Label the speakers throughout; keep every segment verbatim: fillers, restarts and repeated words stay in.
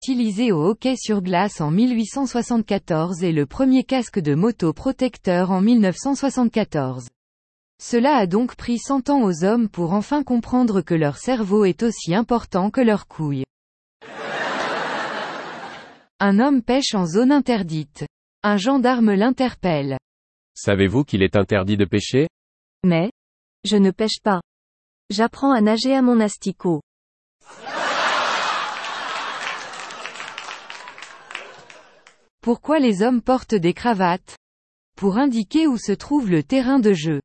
Speaker 1: utilisé au hockey sur glace en mille huit cent soixante-quatorze et le premier casque de moto protecteur en mille neuf cent soixante-quatorze. Cela a donc pris cent ans aux hommes pour enfin comprendre que leur cerveau est aussi important que leurs couilles. Un homme pêche en zone interdite. Un gendarme l'interpelle.
Speaker 2: Savez-vous qu'il est interdit de pêcher?
Speaker 3: Mais, je ne pêche pas. J'apprends à nager à mon asticot.
Speaker 1: Pourquoi les hommes portent des cravates? Pour indiquer où se trouve le terrain de jeu.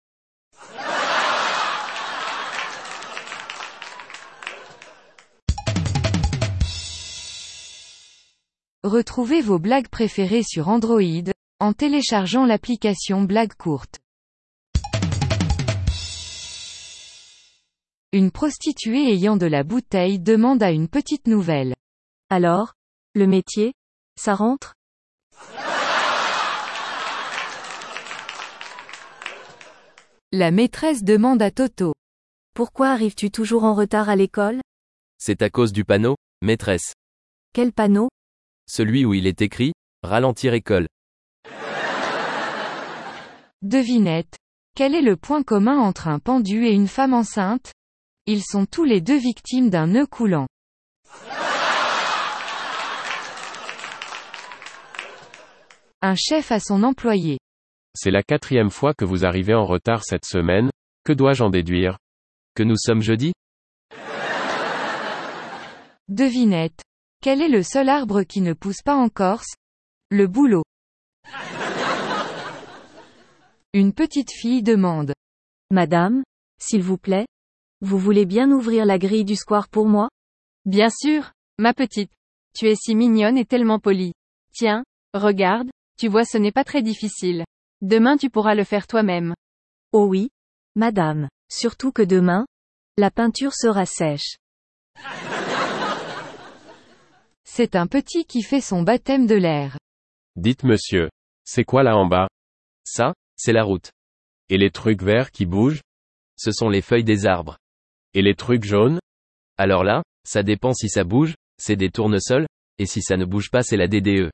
Speaker 1: Retrouvez vos blagues préférées sur Android, en téléchargeant l'application Blagues courtes. Une prostituée ayant de la bouteille demande à une petite nouvelle.
Speaker 3: Alors, le métier, ça rentre?
Speaker 1: La maîtresse demande à Toto.
Speaker 3: Pourquoi arrives-tu toujours en retard à l'école?
Speaker 4: C'est à cause du panneau, maîtresse.
Speaker 3: Quel panneau?
Speaker 4: Celui où il est écrit « Ralentir école ».
Speaker 1: Devinette. Quel est le point commun entre un pendu et une femme enceinte? Ils sont tous les deux victimes d'un nœud coulant. Un chef à son employé.
Speaker 2: C'est la quatrième fois que vous arrivez en retard cette semaine, que dois-je en déduire?
Speaker 4: Que nous sommes jeudi?
Speaker 1: Devinette. Quel est le seul arbre qui ne pousse pas en Corse? Le bouleau. Une petite fille demande.
Speaker 3: Madame, s'il vous plaît, vous voulez bien ouvrir la grille du square pour moi?
Speaker 5: Bien sûr, ma petite. Tu es si mignonne et tellement polie. Tiens, regarde, tu vois ce n'est pas très difficile. Demain tu pourras le faire toi-même.
Speaker 3: Oh oui, madame, surtout que demain, la peinture sera sèche.
Speaker 1: C'est un petit qui fait son baptême de l'air.
Speaker 2: Dites monsieur, c'est quoi là en bas?
Speaker 4: Ça, c'est la route.
Speaker 2: Et les trucs verts qui bougent?
Speaker 4: Ce sont les feuilles des arbres.
Speaker 2: Et les trucs jaunes?
Speaker 4: Alors là, ça dépend si ça bouge, c'est des tournesols, et si ça ne bouge pas c'est la D D E.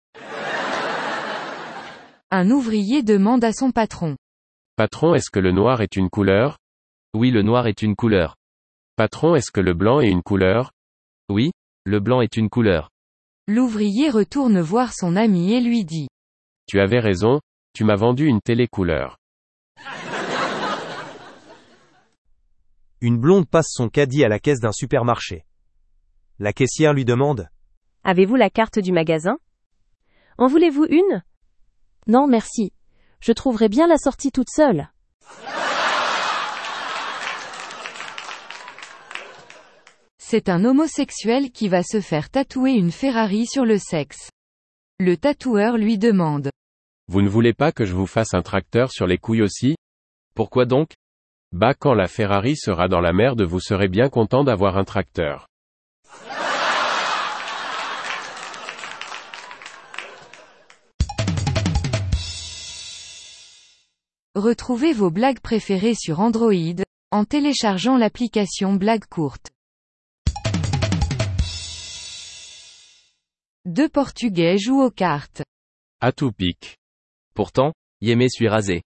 Speaker 1: Un ouvrier demande à son patron.
Speaker 2: Patron, est-ce que le noir est une couleur?
Speaker 4: Oui, le noir est une couleur.
Speaker 2: Patron, est-ce que le blanc est une couleur?
Speaker 4: Oui, le blanc est une couleur.
Speaker 1: L'ouvrier retourne voir son ami et lui dit.
Speaker 2: Tu avais raison, tu m'as vendu une télé couleur.
Speaker 6: Une blonde passe son caddie à la caisse d'un supermarché. La caissière lui demande.
Speaker 3: Avez-vous la carte du magasin? En voulez-vous une? Non merci. Je trouverai bien la sortie toute seule.
Speaker 1: C'est un homosexuel qui va se faire tatouer une Ferrari sur le sexe. Le tatoueur lui demande.
Speaker 2: Vous ne voulez pas que je vous fasse un tracteur sur les couilles aussi?
Speaker 4: Pourquoi donc?
Speaker 2: Bah quand la Ferrari sera dans la merde vous serez bien content d'avoir un tracteur.
Speaker 1: Retrouvez vos blagues préférées sur Android, en téléchargeant l'application Blagues courtes. Deux Portugais jouent aux cartes.
Speaker 2: À tout pique.
Speaker 4: Pourtant, Yémé suis rasé.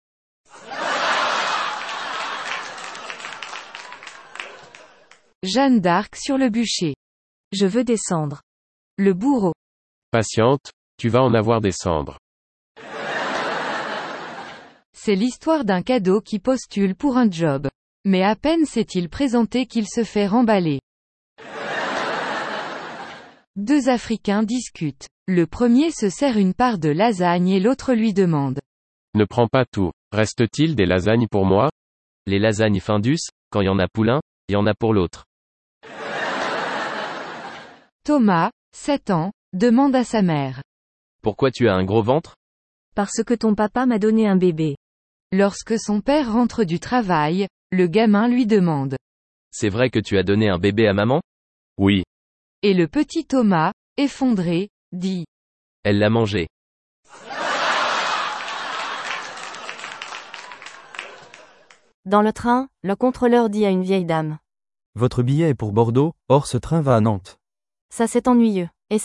Speaker 1: Jeanne d'Arc sur le bûcher.
Speaker 3: Je veux descendre.
Speaker 1: Le bourreau.
Speaker 2: Patiente, tu vas en avoir des cendres.
Speaker 1: C'est l'histoire d'un cadeau qui postule pour un job. Mais à peine s'est-il présenté qu'il se fait remballer. Deux Africains discutent. Le premier se sert une part de lasagne et l'autre lui demande.
Speaker 2: Ne prends pas tout. Reste-t-il des lasagnes pour moi?
Speaker 4: Les lasagnes Findus, quand y en a pour l'un, y en a pour l'autre.
Speaker 1: Thomas, sept ans, demande à sa mère.
Speaker 4: Pourquoi tu as un gros ventre?
Speaker 3: Parce que ton papa m'a donné un bébé.
Speaker 1: Lorsque son père rentre du travail, le gamin lui demande.
Speaker 4: C'est vrai que tu as donné un bébé à maman?
Speaker 2: Oui.
Speaker 1: Et le petit Thomas, effondré, dit.
Speaker 4: Elle l'a mangé.
Speaker 3: Dans le train, le contrôleur dit à une vieille dame.
Speaker 6: Votre billet est pour Bordeaux, or ce train va à Nantes.
Speaker 3: Ça c'est ennuyeux.